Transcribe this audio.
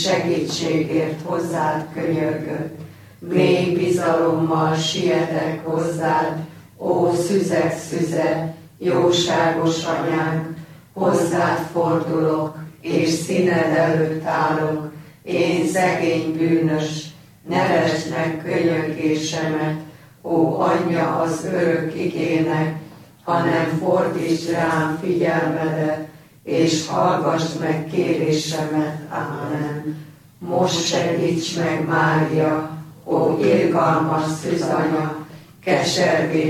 segítségért hozzád könyörgök. Mély bizalommal sietek hozzád, ó szüzek szüze, jóságos anyánk, hozzád fordulok, és színed előtt állok, én szegény bűnös, ne vesd meg könyörgésemet, ó anyja az örök igének, hanem fordítsd rám figyelmedet, és hallgass meg kérésemet. Ámen. Most segíts meg, Mária, ó irgalmas szűzanya, keservés